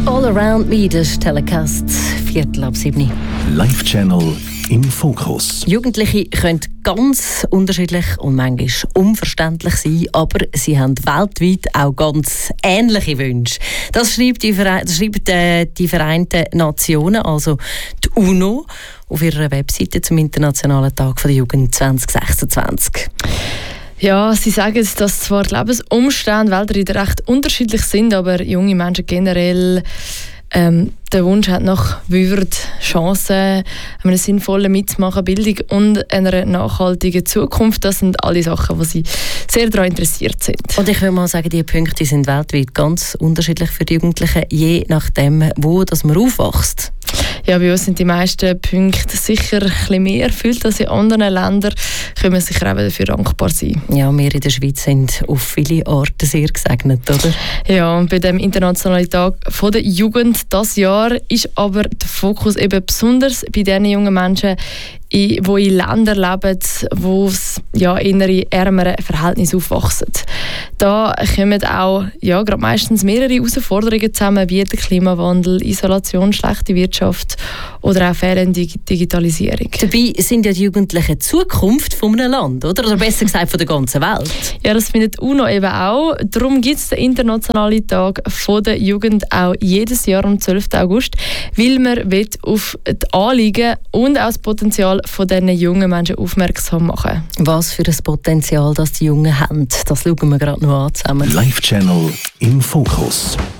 All Around Me, das ist Telecast, 7:15. Live-Channel im Fokus. Jugendliche können ganz unterschiedlich und manchmal unverständlich sein, aber sie haben weltweit auch ganz ähnliche Wünsche. Das schreibt die Vereinten Nationen, also die UNO, auf ihrer Webseite zum Internationalen Tag der Jugend 2026. Ja, sie sagen, dass zwar die Lebensumstände weltweit recht unterschiedlich sind, aber junge Menschen generell der Wunsch hat nach Chancen, einer sinnvollen Mitmachen, Bildung und einer nachhaltigen Zukunft. Das sind alle Sachen, wo sie sehr daran interessiert sind. Und ich würde mal sagen, diese Punkte sind weltweit ganz unterschiedlich für die Jugendlichen, je nachdem, wo das man aufwächst. Ja, bei uns sind die meisten Punkte sicher ein bisschen mehr erfüllt als in anderen Ländern. Können wir sicher auch dafür dankbar sein. Ja, wir in der Schweiz sind auf viele Arten sehr gesegnet, oder? Ja, und bei dem Internationalen Tag der Jugend dieses Jahr ist aber der Fokus eben besonders bei den jungen Menschen, die in Ländern leben, wo in ärmeren Verhältnissen aufwachsen. Da kommen auch gerade meistens mehrere Herausforderungen zusammen, wie der Klimawandel, Isolation, schlechte Wirtschaft oder auch fehlende Digitalisierung. Dabei sind ja die Jugendlichen die Zukunft von einem Land, oder besser gesagt von der ganzen Welt. Ja, das findet die UNO eben auch. Darum gibt es den Internationalen Tag der Jugend auch jedes Jahr am 12. August, weil man auf die Anliegen und auch das Potenzial von diesen jungen Menschen aufmerksam machen. Was für ein Potenzial das die Jungen haben, das schauen wir gerade noch an zusammen. Live-Channel im Fokus.